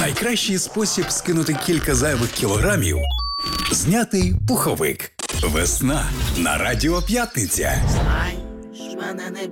Найкращий спосіб скинути кілька зайвих кілограмів – знятий пуховик. Весна на Радіо П'ятниця. Знаєш, мене не